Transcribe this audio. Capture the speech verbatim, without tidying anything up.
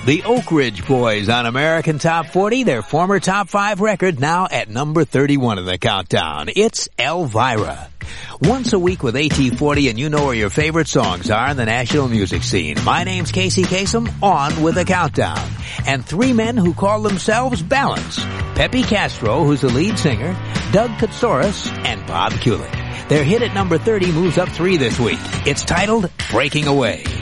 The Oak Ridge Boys on American Top forty, their former top five record now at number thirty-one in the countdown. It's Elvira. Once a week with A T forty and you know where your favorite songs are in the national music scene. My name's Casey Kasem, on with the countdown. And three men who call themselves Balance. Pepe Castro, who's the lead singer, Doug Katsoris, and Bob Kulick. Their hit at number thirty moves up three this week. It's titled Breaking Away.